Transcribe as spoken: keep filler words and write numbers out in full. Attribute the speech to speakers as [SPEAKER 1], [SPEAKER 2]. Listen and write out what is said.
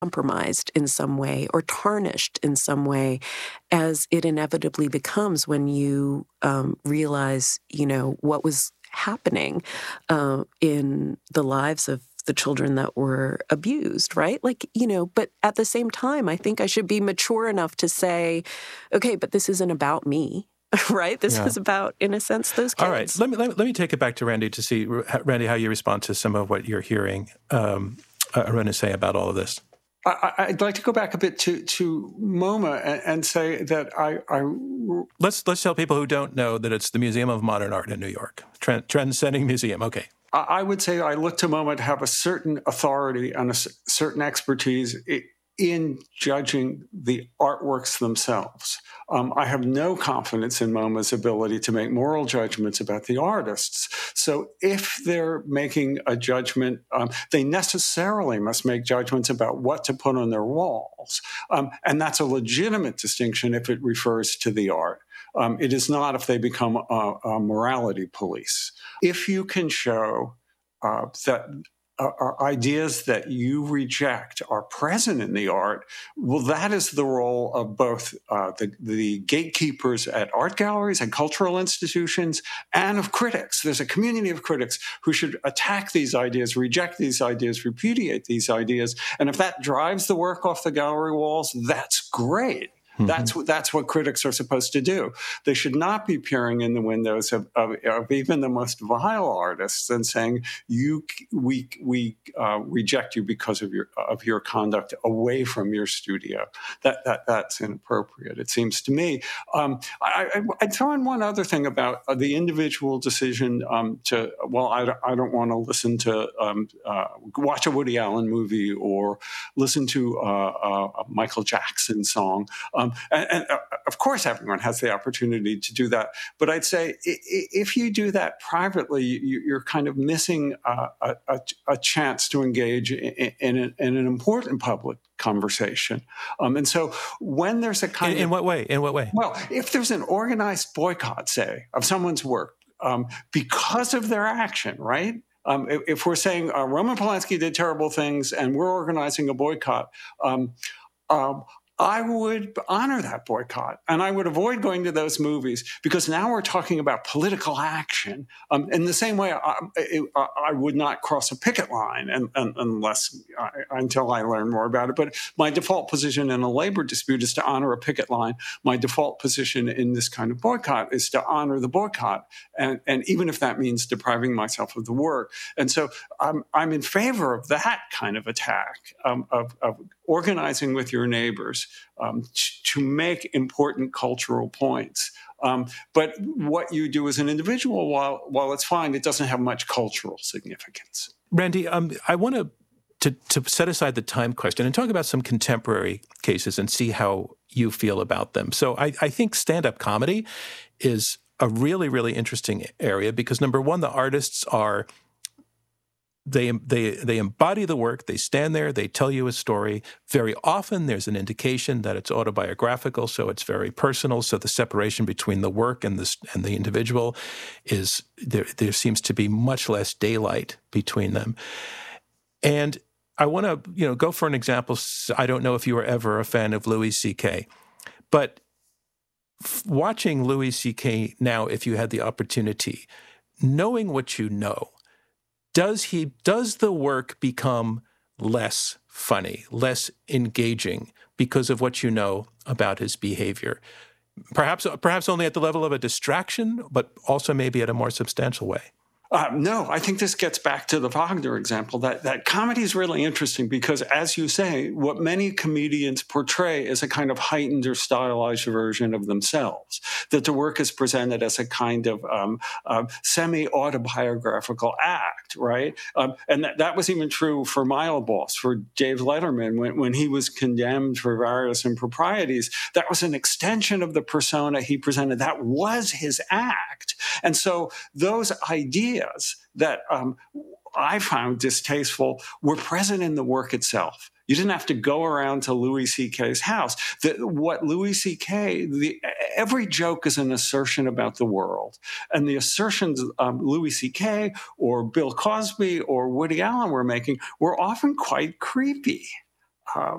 [SPEAKER 1] compromised in some way or tarnished in some way, as it inevitably becomes when you um, realize, you know, what was happening uh, in the lives of the children that were abused, right? Like, you know, but at the same time, I think I should be mature enough to say, okay, but this isn't about me. Right? This
[SPEAKER 2] Yeah.
[SPEAKER 1] is about, in a sense, those kids.
[SPEAKER 2] All right. Let me, let me let me take it back to Randy to see, Randy, how you respond to some of what you're hearing um, Aruna say about all of this.
[SPEAKER 3] I, I'd like to go back a bit to to MoMA and, and say that I, I
[SPEAKER 2] let's let's tell people who don't know that it's the Museum of Modern Art in New York, Trend, Trend-Setting Museum. Okay.
[SPEAKER 3] I would say I look to MoMA to have a certain authority and a certain expertise in judging the artworks themselves. Um, I have no confidence in MoMA's ability to make moral judgments about the artists. So if they're making a judgment, um, they necessarily must make judgments about what to put on their walls. Um, and that's a legitimate distinction if it refers to the art. Um, it is not if they become a, a morality police. If you can show uh, that uh, ideas that you reject are present in the art, well, that is the role of both uh, the, the gatekeepers at art galleries and cultural institutions and of critics. There's a community of critics who should attack these ideas, reject these ideas, repudiate these ideas. And if that drives the work off the gallery walls, that's great. Mm-hmm. That's what that's what critics are supposed to do. They should not be peering in the windows of, of, of even the most vile artists and saying, "You, we, we uh, reject you because of your of your conduct away from your studio." That that that's inappropriate. It seems to me. Um, I, I, I'd throw in one other thing about the individual decision um, to. Well, I, I don't want to listen to um, uh, watch a Woody Allen movie or listen to uh, a Michael Jackson song. Um, and, and uh, of course, everyone has the opportunity to do that. But I'd say if you do that privately, you're kind of missing uh, a, a chance to engage in, in, an, in an important public conversation. Um, and so when there's a kind
[SPEAKER 2] in,
[SPEAKER 3] of...
[SPEAKER 2] In what way? In what way?
[SPEAKER 3] Well, if there's an organized boycott, say, of someone's work um, because of their action, right? Um, if, if we're saying uh, Roman Polanski did terrible things and we're organizing a boycott, um, um, I would honor that boycott, and I would avoid going to those movies because now we're talking about political action. Um, in the same way, I, I, I would not cross a picket line and, and, unless I, until I learn more about it. But my default position in a labor dispute is to honor a picket line. My default position in this kind of boycott is to honor the boycott, and, and even if that means depriving myself of the work. And so I'm, I'm in favor of that kind of attack, um, of, of organizing with your neighbors Um, to make important cultural points. Um, but what you do as an individual, while while it's fine, it doesn't have much cultural significance.
[SPEAKER 2] Randy, um, I want to, to to set aside the time question and talk about some contemporary cases and see how you feel about them. So I, I think stand-up comedy is a really, really interesting area because, number one, the artists are They they they embody the work. They stand there. They tell you a story. Very often, there's an indication that it's autobiographical, so it's very personal. So the separation between the work and the and the individual is there. There seems to be much less daylight between them. And I want to you know go for an example. I don't know if you were ever a fan of Louis C K, but f- watching Louis C K now, if you had the opportunity, knowing what you know. Does he? Does the work become less funny, less engaging because of what you know about his behavior? Perhaps, perhaps only at the level of a distraction, but also maybe at a more substantial way.
[SPEAKER 3] Uh, no, I think this gets back to the Wagner example. That that comedy is really interesting because, as you say, what many comedians portray is a kind of heightened or stylized version of themselves. That the work is presented as a kind of um, uh, semi-autobiographical act, right? Um, and that, that was even true for Mileboss, for Dave Letterman, when, when he was condemned for various improprieties. That was an extension of the persona he presented. That was his act. And so those ideas that um, I found distasteful were present in the work itself. You didn't have to go around to Louis C K's house. The, what Louis C K, the, every joke is an assertion about the world. And the assertions um, Louis C K or Bill Cosby or Woody Allen were making were often quite creepy. Uh,